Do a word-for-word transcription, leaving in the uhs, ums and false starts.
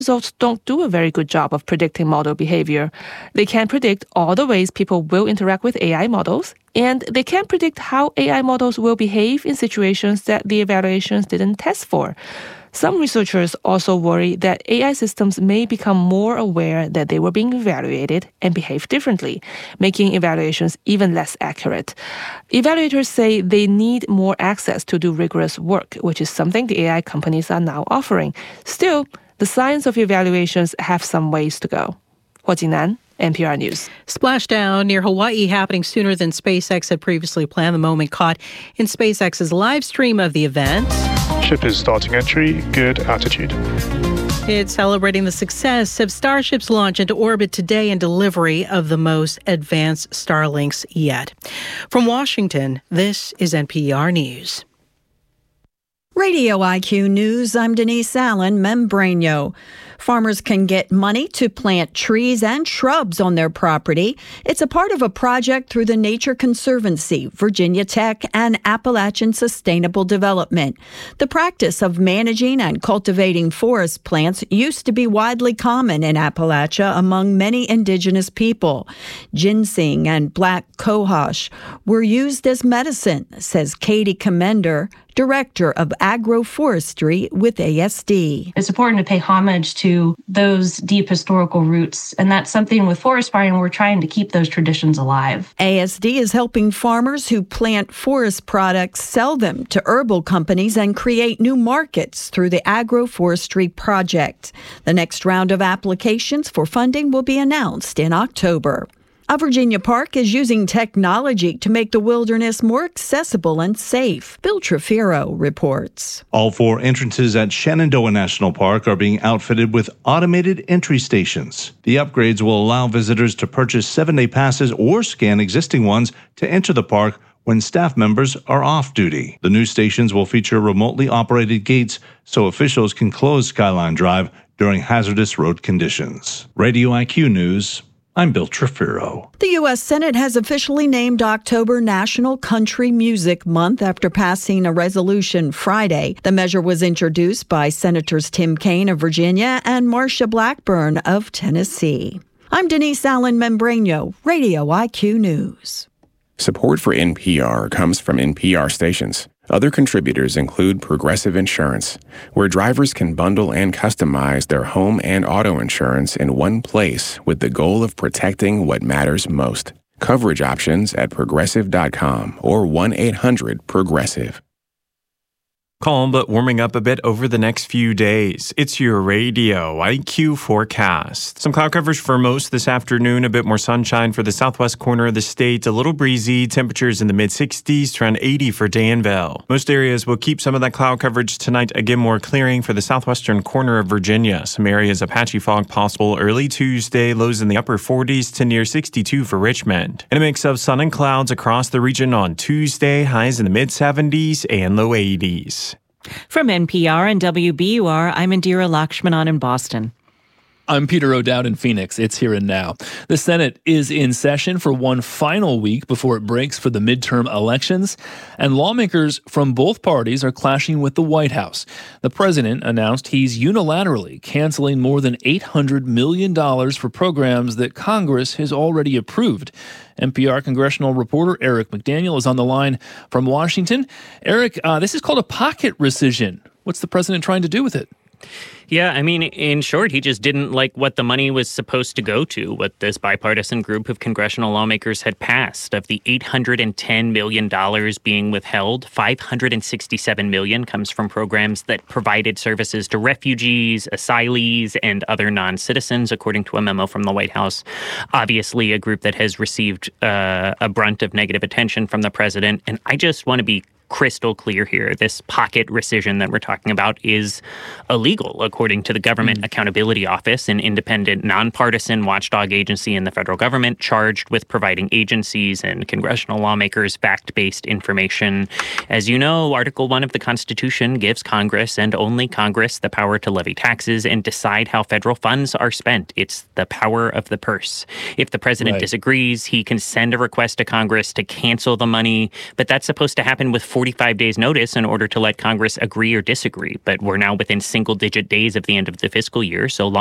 results don't do a very good job of predicting model behavior. They can't predict all the ways people will interact with A I models, and they can't predict how A I models will behave in situations that the evaluations didn't test for. Some researchers also worry that A I systems may become more aware that they were being evaluated and behave differently, making evaluations even less accurate. Evaluators say they need more access to do rigorous work, which is something the A I companies are now offering. Still, the science of evaluations have some ways to go. Hua Jingnan, N P R News. Splashdown near Hawaii happening sooner than SpaceX had previously planned. The moment caught in SpaceX's live stream of the event. Ship is starting entry, good altitude. It's celebrating the success of Starship's launch into orbit today and delivery of the most advanced Starlinks yet. From Washington, this is N P R News. Radio I Q News, I'm Denise Allen, Membranio. Farmers can get money to plant trees and shrubs on their property. It's a part of a project through the Nature Conservancy, Virginia Tech, and Appalachian Sustainable Development. The practice of managing and cultivating forest plants used to be widely common in Appalachia among many indigenous people. Ginseng and black cohosh were used as medicine, says Katie Commender, Director of Agroforestry with A S D. It's important to pay homage to those deep historical roots, and that's something with forest farming we're trying to keep those traditions alive. A S D is helping farmers who plant forest products sell them to herbal companies and create new markets through the Agroforestry Project. The next round of applications for funding will be announced in October. A Virginia park is using technology to make the wilderness more accessible and safe. Bill Trefiro reports. All four entrances at Shenandoah National Park are being outfitted with automated entry stations. The upgrades will allow visitors to purchase seven-day passes or scan existing ones to enter the park when staff members are off duty. The new stations will feature remotely operated gates so officials can close Skyline Drive during hazardous road conditions. Radio I Q News, I'm Bill Trefiro. The U S Senate has officially named October National Country Music Month after passing a resolution Friday. The measure was introduced by Senators Tim Kaine of Virginia and Marsha Blackburn of Tennessee. I'm Denise Allen Membranio, Radio I Q News. Support for N P R comes from N P R stations. Other contributors include Progressive Insurance, where drivers can bundle and customize their home and auto insurance in one place with the goal of protecting what matters most. Coverage options at progressive dot com or one eight hundred progressive. Calm but warming up a bit over the next few days. It's your Radio I Q forecast. Some cloud coverage for most this afternoon, a bit more sunshine for the southwest corner of the state, a little breezy, temperatures in the mid-sixties to around eighty for Danville. Most areas will keep some of that cloud coverage tonight, again more clearing for the southwestern corner of Virginia. Some areas of patchy fog possible early Tuesday, lows in the upper forties to near sixty-two for Richmond. And a mix of sun and clouds across the region on Tuesday, highs in the mid-seventies and low eighties. From N P R and W B U R, I'm Indira Lakshmanan in Boston. I'm Peter O'Dowd in Phoenix. It's here and now. The Senate is in session for one final week before it breaks for the midterm elections, and lawmakers from both parties are clashing with the White House. The president announced he's unilaterally canceling more than eight hundred million dollars for programs that Congress has already approved. N P R congressional reporter Eric McDaniel is on the line from Washington. Eric, uh, this is called a pocket rescission. What's the president trying to do with it? Yeah, I mean, in short, he just didn't like what the money was supposed to go to, what this bipartisan group of congressional lawmakers had passed. Of the eight hundred ten million dollars being withheld, five hundred sixty-seven million dollars comes from programs that provided services to refugees, asylees, and other non-citizens, according to a memo from the White House. Obviously, a group that has received uh, a brunt of negative attention from the president. And I just want to be crystal clear here. This pocket rescission that we're talking about is illegal, according to the Government mm. Accountability Office, an independent, nonpartisan watchdog agency in the federal government charged with providing agencies and congressional lawmakers fact-based information. As you know, Article one of the Constitution gives Congress, and only Congress, the power to levy taxes and decide how federal funds are spent. It's the power of the purse. If the president right. disagrees, he can send a request to Congress to cancel the money, but that's supposed to happen with forty-five days notice in order to let Congress agree or disagree. But we're now within single digit days of the end of the fiscal year. So long